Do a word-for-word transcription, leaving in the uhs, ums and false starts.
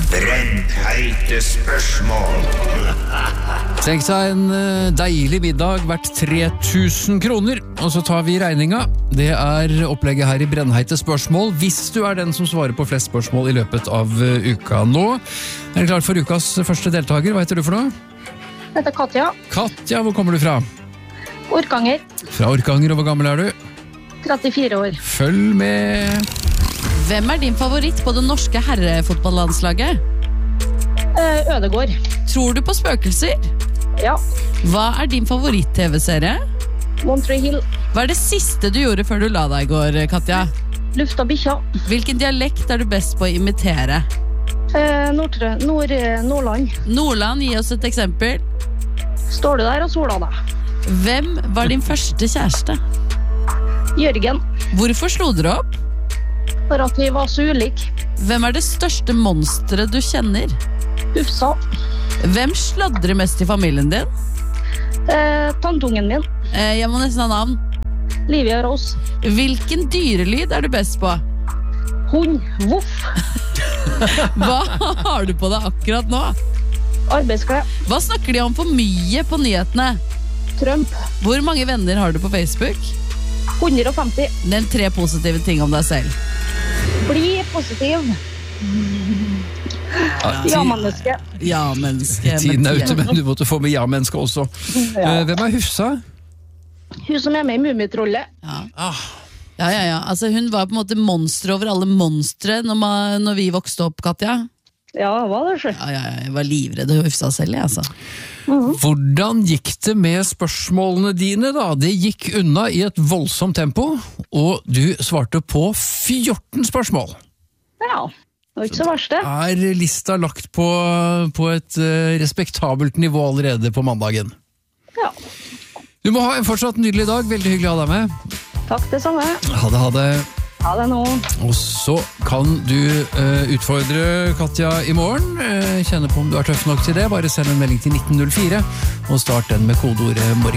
Brennheite spørsmål. Tenk deg en deilig middag verdt tre tusen kroner, og så tar vi regninga. Det er opplegget her i Brennheite spørsmål, hvis du er den som svarer på flest spørsmål i løpet av uka nå. Er du klar for ukas første deltaker? Hva heter du for noe? Jeg heter Katja. Katja, hvor kommer du fra? Orkanger. Fra Orkanger, og hvor gammel er du? trettifire år. Følg med. Hvem er din favoritt på det norske herrefotballandslaget? Eh, Ødegård. Tror du på spøkelser? Ja. Hva er din favoritt-tv-serie? One Tree Hill. Hva er det siste du gjorde før du la deg i går, Katja? Lufta bikkja. Hvilken dialekt er du best på å imitere? Eh, Nordtre, Nord, Nordland. Nordland, gi oss et eksempel. Står du der og sola deg? Hvem var din første kjæreste? Jørgen. Hvorfor slo dere opp? For at vi var så ulike. Hvem er det største monsteret du kjenner? Ufsa. Hvem sladrer mest i familien din? Eh, tantungen min. Eh, jeg må nesten ha navn. Livia Rose. Hvilken dyrelyd er du best på? Hund. Voff. Hva har du på deg akkurat nå? Arbeidsklær. Hva snakker de om for mye på nyhetene? Trump. Hvor mange venner har du på Facebook? hundre og femti. Nevn tre positive ting om deg selv. Bli positiv. Ja-menneske. Ja-menneske. Tiden er ute, men du måtte få med ja-menneske også. Ja. Hvem er Hufsa? Hun som er med i Mumitrollet. Ja. ja, ja, ja. Altså, hun var på en måte monster over alle monstre når, man, når vi vokste opp, Katja. Ja, hva er det så? Ja, ja, jeg var livredd Hufsa selv, jeg, altså. Mm-hmm. Hvordan gikk det med spørsmålene dine da? Det gikk unna i et voldsomt tempo, og du svarte på fjorten spørsmål. Ja, det var ikke så verst det. Er lista lagt på, på et uh, respektabelt nivå allerede på mandagen? Ja. Du må ha en fortsatt nydelig dag, veldig hyggelig å ha deg med. Takk det samme. Ha det, ha det. Ha det nå. Og så kan du uh, utfordre Katja i morgen. Uh, kjenne på om du er tøff nok til det. Bare send en melding til nitten null fire, og start den med kodeordet morgen.